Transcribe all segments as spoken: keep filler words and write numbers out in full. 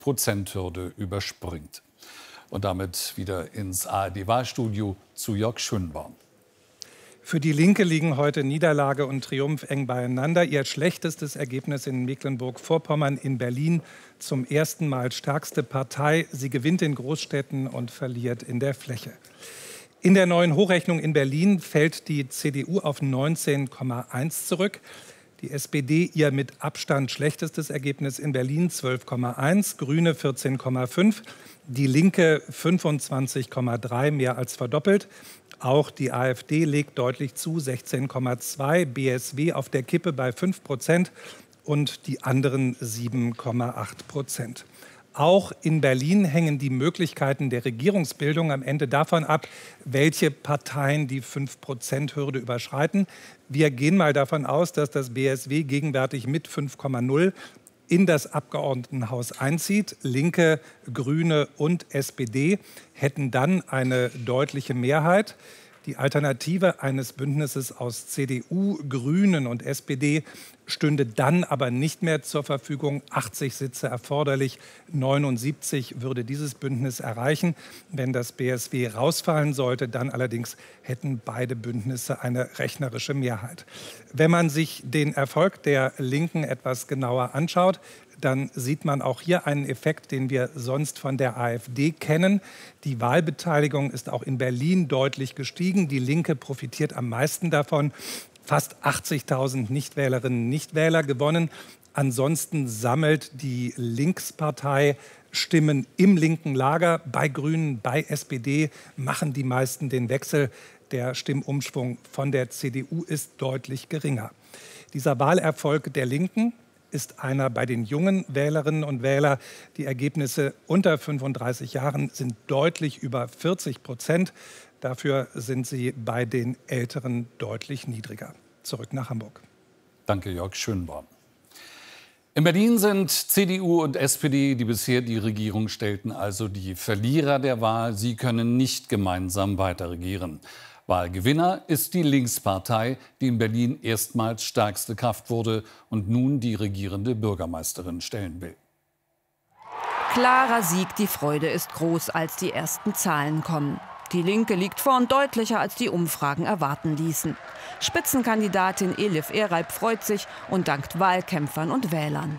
Prozent-Hürde überspringt. Und damit wieder ins A R D-Wahlstudio zu Jörg Schönborn. Für die Linke liegen heute Niederlage und Triumph eng beieinander. Ihr schlechtestes Ergebnis in Mecklenburg-Vorpommern, in Berlin zum ersten Mal stärkste Partei. Sie gewinnt in Großstädten und verliert in der Fläche. In der neuen Hochrechnung in Berlin fällt die C D U auf neunzehn Komma eins zurück. Die S P D ihr mit Abstand schlechtestes Ergebnis in Berlin zwölf Komma eins, Grüne vierzehn Komma fünf, die Linke fünfundzwanzig Komma drei, mehr als verdoppelt. Auch die AfD legt deutlich zu, sechzehn Komma zwei, B S W auf der Kippe bei fünf Prozent und die anderen sieben Komma acht Prozent. Auch in Berlin hängen die Möglichkeiten der Regierungsbildung am Ende davon ab, welche Parteien die fünf Prozent Hürde überschreiten. Wir gehen mal davon aus, dass das B S W gegenwärtig mit fünf Komma null in das Abgeordnetenhaus einzieht. Linke, Grüne und S P D hätten dann eine deutliche Mehrheit. Die Alternative eines Bündnisses aus C D U, Grünen und S P D stünde dann aber nicht mehr zur Verfügung. achtzig Sitze erforderlich, neunundsiebzig würde dieses Bündnis erreichen. Wenn das B S W rausfallen sollte, dann allerdings hätten beide Bündnisse eine rechnerische Mehrheit. Wenn man sich den Erfolg der Linken etwas genauer anschaut, dann sieht man auch hier einen Effekt, den wir sonst von der AfD kennen. Die Wahlbeteiligung ist auch in Berlin deutlich gestiegen. Die Linke profitiert am meisten davon. Fast achtzigtausend Nichtwählerinnen und Nichtwähler gewonnen. Ansonsten sammelt die Linkspartei Stimmen im linken Lager. Bei Grünen, bei S P D machen die meisten den Wechsel. Der Stimmumschwung von der C D U ist deutlich geringer. Dieser Wahlerfolg der Linken ist einer bei den jungen Wählerinnen und Wählern. Die Ergebnisse unter fünfunddreißig Jahren sind deutlich über vierzig Prozent. Dafür sind sie bei den Älteren deutlich niedriger. Zurück nach Hamburg. Danke, Jörg Schönborn. In Berlin sind C D U und S P D, die bisher die Regierung stellten, also die Verlierer der Wahl. Sie können nicht gemeinsam weiter regieren. Wahlgewinner ist die Linkspartei, die in Berlin erstmals stärkste Kraft wurde und nun die regierende Bürgermeisterin stellen will. Klarer Sieg, die Freude ist groß, als die ersten Zahlen kommen. Die Linke liegt vorn deutlicher, als die Umfragen erwarten ließen. Spitzenkandidatin Elif Eralp freut sich und dankt Wahlkämpfern und Wählern.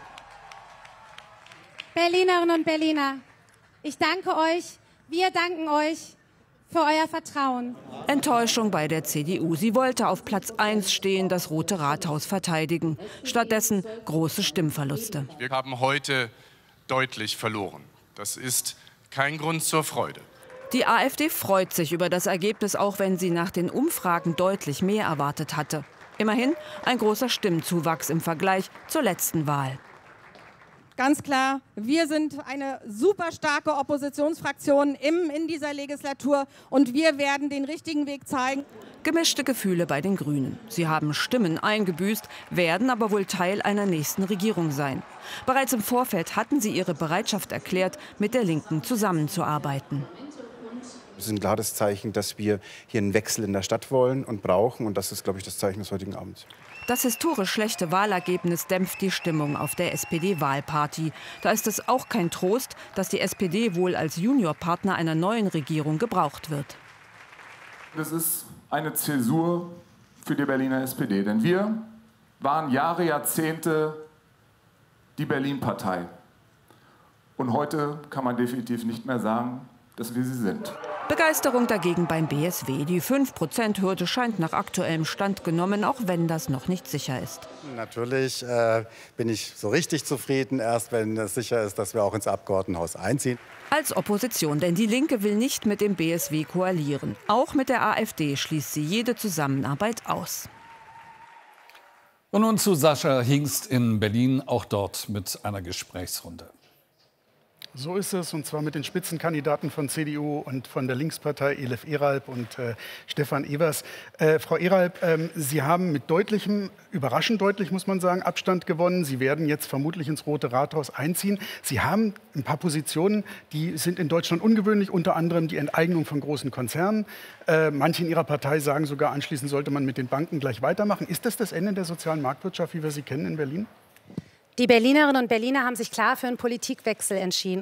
Berlinerinnen und Berliner, ich danke euch, wir danken euch für euer Vertrauen. Enttäuschung bei der C D U. Sie wollte auf Platz eins stehen, das Rote Rathaus verteidigen. Stattdessen große Stimmverluste. Wir haben heute deutlich verloren. Das ist kein Grund zur Freude. Die AfD freut sich über das Ergebnis, auch wenn sie nach den Umfragen deutlich mehr erwartet hatte. Immerhin ein großer Stimmzuwachs im Vergleich zur letzten Wahl. Ganz klar, wir sind eine super starke Oppositionsfraktion im, in dieser Legislatur und wir werden den richtigen Weg zeigen. Gemischte Gefühle bei den Grünen. Sie haben Stimmen eingebüßt, werden aber wohl Teil einer nächsten Regierung sein. Bereits im Vorfeld hatten sie ihre Bereitschaft erklärt, mit der Linken zusammenzuarbeiten. Das ist ein klares Zeichen, dass wir hier einen Wechsel in der Stadt wollen und brauchen. Und das ist, glaube ich, das Zeichen des heutigen Abends. Das historisch schlechte Wahlergebnis dämpft die Stimmung auf der S P D-Wahlparty. Da ist es auch kein Trost, dass die S P D wohl als Juniorpartner einer neuen Regierung gebraucht wird. Das ist eine Zäsur für die Berliner S P D. Denn wir waren Jahre, Jahrzehnte die Berlin-Partei. Und heute kann man definitiv nicht mehr sagen, dass wir sie sind. Begeisterung dagegen beim B S W. Die fünf Prozent Hürde scheint nach aktuellem Stand genommen, auch wenn das noch nicht sicher ist. Natürlich äh, bin ich so richtig zufrieden, erst wenn es sicher ist, dass wir auch ins Abgeordnetenhaus einziehen. Als Opposition, denn die Linke will nicht mit dem B S W koalieren. Auch mit der AfD schließt sie jede Zusammenarbeit aus. Und nun zu Sascha Hingst in Berlin, auch dort mit einer Gesprächsrunde. So ist es, und zwar mit den Spitzenkandidaten von C D U und von der Linkspartei Elif Eralp und äh, Stefan Evers. Äh, Frau Eralp, äh, Sie haben mit deutlichem, überraschend deutlich, muss man sagen, Abstand gewonnen. Sie werden jetzt vermutlich ins Rote Rathaus einziehen. Sie haben ein paar Positionen, die sind in Deutschland ungewöhnlich, unter anderem die Enteignung von großen Konzernen. Äh, manche in Ihrer Partei sagen sogar, anschließend sollte man mit den Banken gleich weitermachen. Ist das das Ende der sozialen Marktwirtschaft, wie wir sie kennen in Berlin? Die Berlinerinnen und Berliner haben sich klar für einen Politikwechsel entschieden.